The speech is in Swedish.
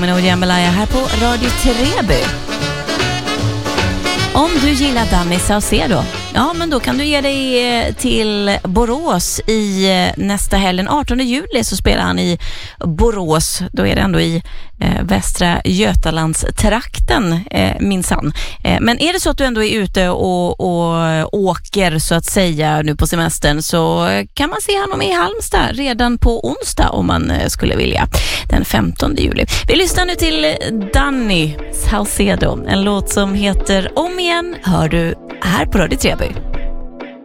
Och Jambalaya här på Radio Treby. Om du gillar Danny Saucedo, ja men då kan du ge dig till Borås i nästa helgen. 18 juli så spelar han i Borås. Då är det ändå i Västra Götalandstrakten minsann. Men är det så att du ändå är ute och åker så att säga nu på semestern, så kan man se honom i Halmstad redan på onsdag om man skulle vilja. Den 15 juli. Vi lyssnar nu till Danny Saucedo. En låt som heter Om igen hör du här på Radio Treby.